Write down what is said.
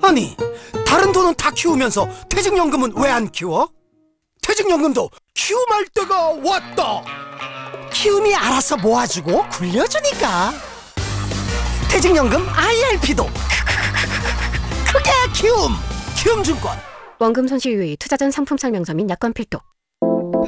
아니, 다른 돈은 다 키우면서 퇴직연금은 왜 안 키워? 퇴직연금도 키움할 때가 왔다. 키움이 알아서 모아주고 굴려주니까. 퇴직연금 IRP도 크게 키움. 키움증권. 원금 손실 유의, 투자 전 상품 설명서 및 약관 필독.